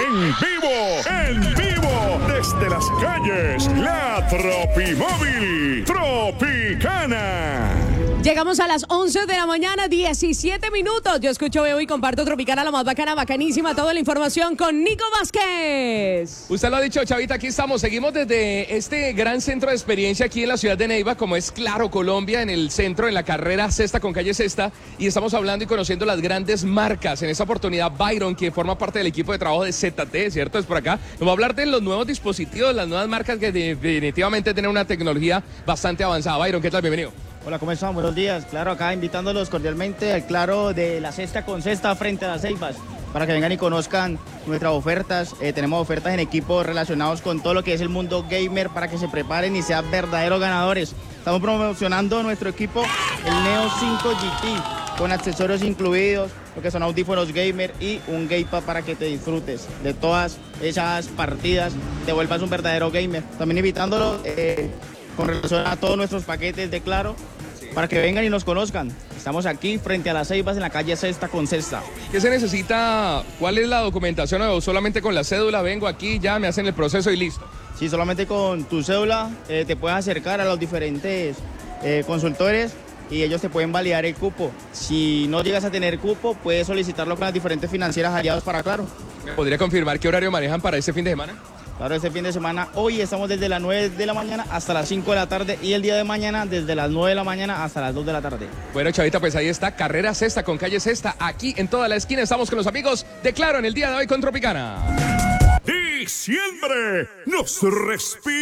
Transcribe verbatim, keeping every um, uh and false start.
En vivo, en vivo, desde las calles, la Tropimóvil Tropicana. Llegamos a las once de la mañana, diecisiete minutos. Yo escucho, veo y comparto Tropicana, la más bacana, bacanísima. Toda la información con Nico Vázquez. Usted lo ha dicho, Chavita, aquí estamos. Seguimos desde este gran centro de experiencia aquí en la ciudad de Neiva, como es Claro Colombia, en el centro, en la carrera Sexta con calle Sexta. Y estamos hablando y conociendo las grandes marcas. En esta oportunidad, Byron, quien forma parte del equipo de trabajo de Z T, ¿cierto? Es por acá. Nos va a hablar de los nuevos dispositivos, las nuevas marcas que definitivamente tienen una tecnología bastante avanzada. Byron, ¿qué tal? Bienvenido. Hola, ¿cómo están? Buenos días. Claro, acá invitándolos cordialmente al Claro de la Sexta con Sexta frente a las Ceibas, para que vengan y conozcan nuestras ofertas. Eh, tenemos ofertas en equipos relacionados con todo lo que es el mundo gamer, para que se preparen y sean verdaderos ganadores. Estamos promocionando nuestro equipo, el Neo cinco G T, con accesorios incluidos, lo que son audífonos gamer y un gamepad para que te disfrutes de todas esas partidas, te vuelvas un verdadero gamer. También invitándolos eh, con relación a todos nuestros paquetes de Claro, para que vengan y nos conozcan. Estamos aquí frente a las Ceibas en la calle Sexta con Sexta. ¿Qué se necesita? ¿Cuál es la documentación? ¿O solamente con la cédula vengo aquí, ya me hacen el proceso y listo? Sí, solamente con tu cédula eh, te puedes acercar a los diferentes eh, consultores y ellos te pueden validar el cupo. Si no llegas a tener cupo, puedes solicitarlo con las diferentes financieras aliadas para Claro. ¿Me podría confirmar qué horario manejan para este fin de semana? Claro, este fin de semana, hoy estamos desde las nueve de la mañana hasta las cinco de la tarde y el día de mañana desde las nueve de la mañana hasta las dos de la tarde. Bueno, Chavita, pues ahí está, carrera Sexta con calle Sexta, aquí en toda la esquina. Estamos con los amigos de Claro en el día de hoy con Tropicana. Diciembre nos respira.